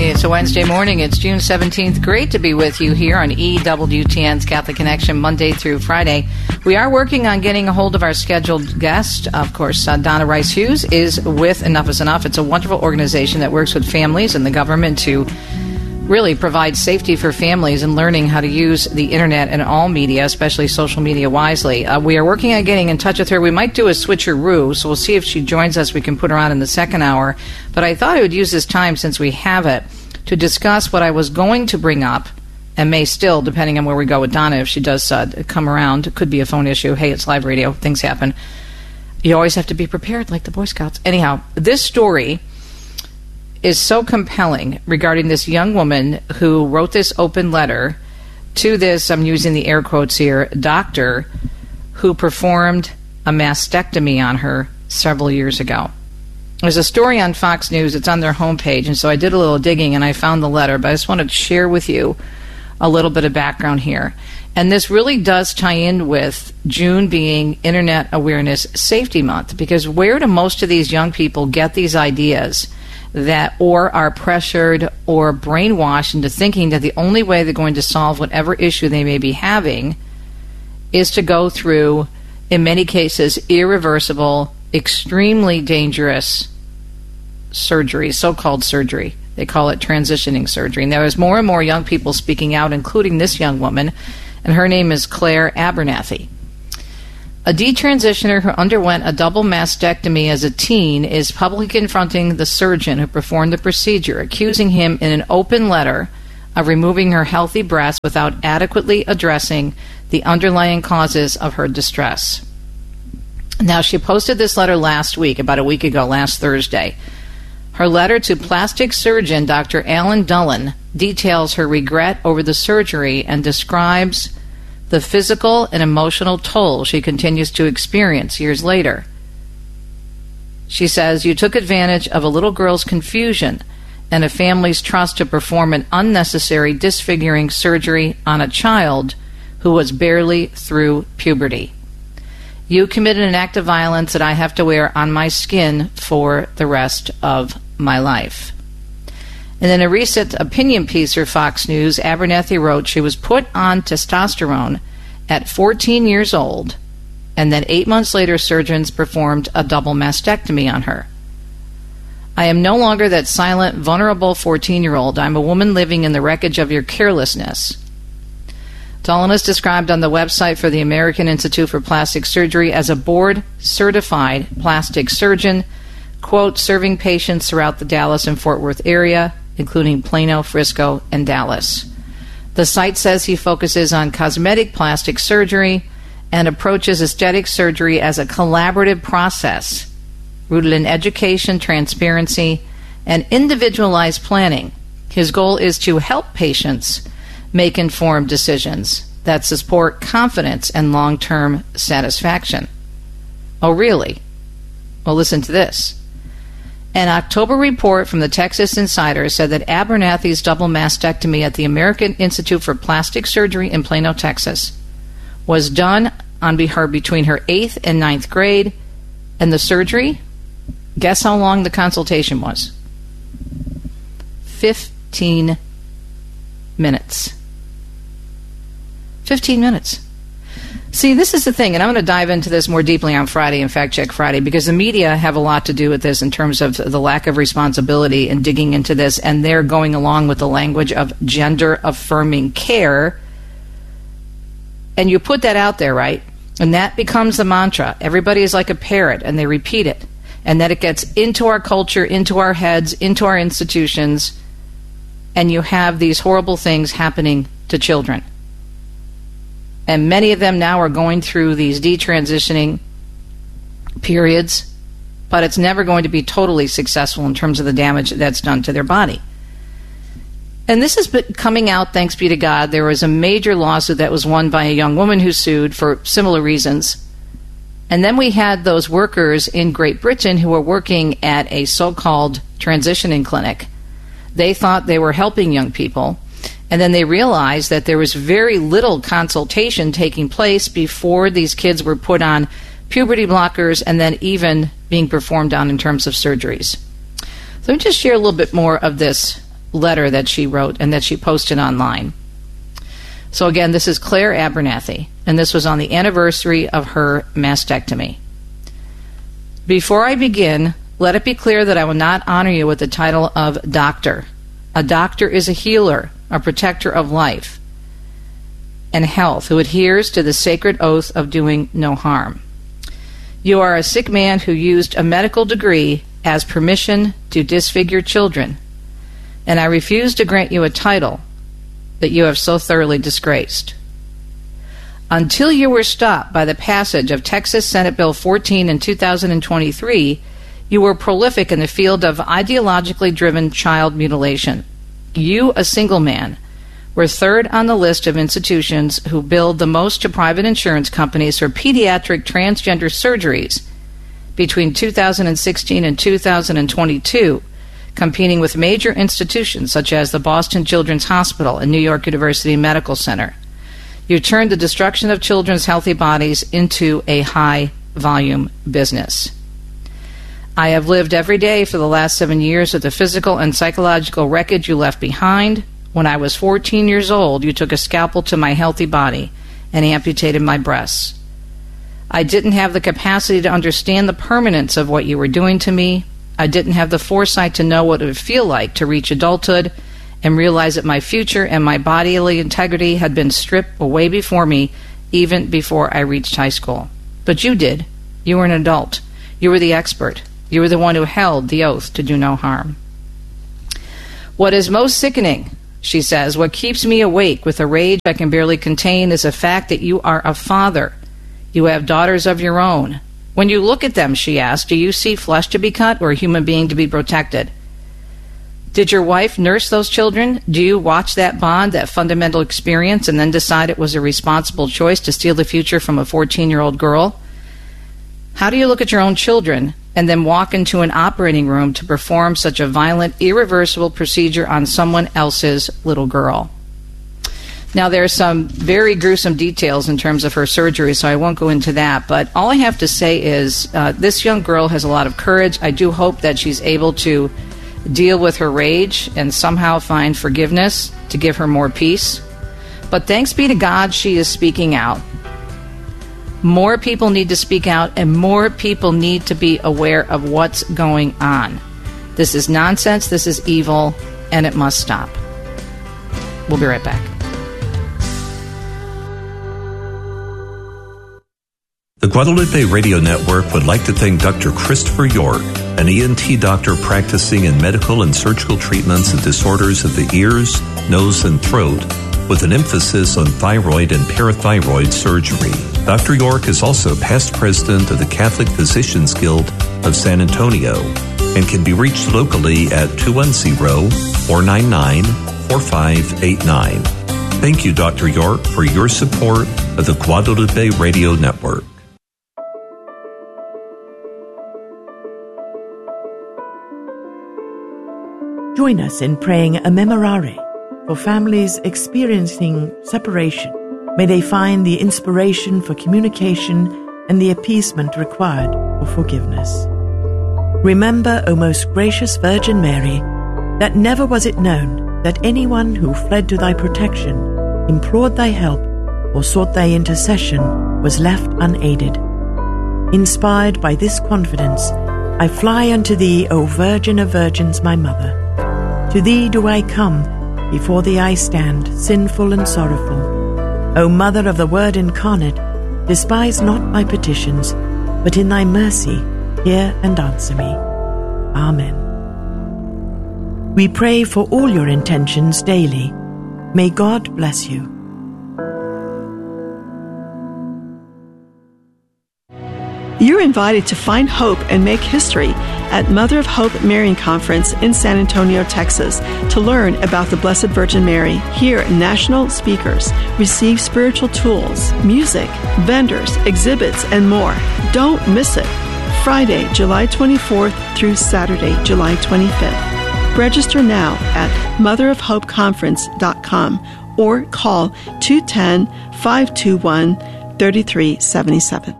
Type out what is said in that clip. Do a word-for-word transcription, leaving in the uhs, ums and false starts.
It's a Wednesday morning. It's June seventeenth. Great to be with you here on E W T N's Catholic Connection, Monday through Friday. We are working on getting a hold of our scheduled guest. Of course, uh, Donna Rice Hughes is with Enough is Enough. It's a wonderful organization that works with families and the government to really provide safety for families and learning how to use the internet and all media, especially social media, wisely. Uh, we are working on getting in touch with her. We might do a switcheroo, so we'll see if she joins us. We can put her on in the second hour. But I thought I would use this time, since we have it, to discuss what I was going to bring up, and may still, depending on where we go with Donna, if she does uh, come around. It could be a phone issue. Hey, it's live radio. Things happen. You always have to be prepared, like the Boy Scouts. Anyhow, this story is so compelling regarding this young woman who wrote this open letter to this, I'm using the air quotes here, doctor who performed a mastectomy on her several years ago. There's a story on Fox News. It's on their homepage, and so I did a little digging and I found the letter, but I just wanted to share with you a little bit of background here. And this really does tie in with June being Internet Awareness Safety Month, because where do most of these young people get these ideas that or are pressured or brainwashed into thinking that the only way they're going to solve whatever issue they may be having is to go through, in many cases, irreversible, extremely dangerous surgery, so-called surgery. They call it transitioning surgery. And there is more and more young people speaking out, including this young woman, and her name is Claire Abernathy. A detransitioner who underwent a double mastectomy as a teen is publicly confronting the surgeon who performed the procedure, accusing him in an open letter of removing her healthy breasts without adequately addressing the underlying causes of her distress. Now, she posted this letter last week, about a week ago, last Thursday. Her letter to plastic surgeon Doctor Alan Dullen details her regret over the surgery and describes the physical and emotional toll she continues to experience years later. She says, "You took advantage of a little girl's confusion and a family's trust to perform an unnecessary disfiguring surgery on a child who was barely through puberty. You committed an act of violence that I have to wear on my skin for the rest of my life." And in a recent opinion piece for Fox News, Abernathy wrote she was put on testosterone at fourteen years old, and then eight months later surgeons performed a double mastectomy on her. "I am no longer that silent, vulnerable fourteen-year-old. I'm a woman living in the wreckage of your carelessness." Dullen is described on the website for the American Institute for Plastic Surgery as a board-certified plastic surgeon, quote, serving patients throughout the Dallas and Fort Worth area, including Plano, Frisco, and Dallas. The site says he focuses on cosmetic plastic surgery and approaches aesthetic surgery as a collaborative process rooted in education, transparency, and individualized planning. His goal is to help patients make informed decisions that support confidence and long-term satisfaction. Oh, really? Well, listen to this. An October report from the Texas Insider said that Abernathy's double mastectomy at the American Institute for Plastic Surgery in Plano, Texas, was done on her between her eighth and ninth grade, and the surgery, guess how long the consultation was? Fifteen minutes. Fifteen minutes. See, this is the thing, and I'm going to dive into this more deeply on Friday, in Fact Check Friday, because the media have a lot to do with this in terms of the lack of responsibility in digging into this, and they're going along with the language of gender-affirming care. And you put that out there, right? And that becomes the mantra. Everybody is like a parrot, and they repeat it. And that it gets into our culture, into our heads, into our institutions, and you have these horrible things happening to children. And many of them now are going through these detransitioning periods, but it's never going to be totally successful in terms of the damage that's done to their body. And this has been coming out, thanks be to God. There was a major lawsuit that was won by a young woman who sued for similar reasons. And then we had those workers in Great Britain who were working at a so-called transitioning clinic. They thought they were helping young people. And then they realized that there was very little consultation taking place before these kids were put on puberty blockers and then even being performed on in terms of surgeries. So let me just share a little bit more of this letter that she wrote and that she posted online. So again, this is Claire Abernathy, and this was on the anniversary of her mastectomy. Before I begin, let it be clear that I will not honor you with the title of doctor. A doctor is a healer, a protector of life and health, who adheres to the sacred oath of doing no harm. You are a sick man who used a medical degree as permission to disfigure children, and I refuse to grant you a title that you have so thoroughly disgraced. Until you were stopped by the passage of Texas Senate Bill fourteen in two thousand twenty-three, you were prolific in the field of ideologically driven child mutilation. You, a single man, were third on the list of institutions who billed the most to private insurance companies for pediatric transgender surgeries between two thousand sixteen and two thousand twenty-two, competing with major institutions such as the Boston Children's Hospital and New York University Medical Center. You turned the destruction of children's healthy bodies into a high-volume business. I have lived every day for the last seven years with the physical and psychological wreckage you left behind. When I was fourteen years old, you took a scalpel to my healthy body and amputated my breasts. I didn't have the capacity to understand the permanence of what you were doing to me. I didn't have the foresight to know what it would feel like to reach adulthood and realize that my future and my bodily integrity had been stripped away before me even before I reached high school. But you did. You were an adult. You were the expert. You were the one who held the oath to do no harm. What is most sickening, she says, what keeps me awake with a rage I can barely contain is the fact that you are a father. You have daughters of your own. When you look at them, she asks, do you see flesh to be cut or a human being to be protected? Did your wife nurse those children? Do you watch that bond, that fundamental experience, and then decide it was a responsible choice to steal the future from a fourteen-year-old girl? How do you look at your own children and then walk into an operating room to perform such a violent, irreversible procedure on someone else's little girl? Now, there are some very gruesome details in terms of her surgery, so I won't go into that. But all I have to say is uh, this young girl has a lot of courage. I do hope that she's able to deal with her rage and somehow find forgiveness to give her more peace. But thanks be to God, she is speaking out. More people need to speak out, and more people need to be aware of what's going on. This is nonsense, this is evil, and it must stop. We'll be right back. The Guadalupe Radio Network would like to thank Doctor Christopher York, an E N T doctor practicing in medical and surgical treatments of disorders of the ears, nose, and throat, with an emphasis on thyroid and parathyroid surgery. Doctor York is also past president of the Catholic Physicians Guild of San Antonio and can be reached locally at two one zero, four nine nine, four five eight nine. Thank you, Doctor York, for your support of the Guadalupe Radio Network. Join us in praying a memorare for families experiencing separation. May they find the inspiration for communication and the appeasement required for forgiveness. Remember, O most gracious Virgin Mary, that never was it known that anyone who fled to thy protection, implored thy help, or sought thy intercession was left unaided. Inspired by this confidence, I fly unto thee, O Virgin of Virgins, my Mother. To thee do I come, before thee I stand, sinful and sorrowful. O Mother of the Word incarnate, despise not my petitions, but in thy mercy hear and answer me. Amen. We pray for all your intentions daily. May God bless you. You're invited to find hope and make history at Mother of Hope Marian Conference in San Antonio, Texas. To learn about the Blessed Virgin Mary, hear national speakers, receive spiritual tools, music, vendors, exhibits, and more. Don't miss it. Friday, July twenty-fourth through Saturday, July twenty-fifth. Register now at mother of hope conference dot com or call two one zero, five two one, three three seven seven.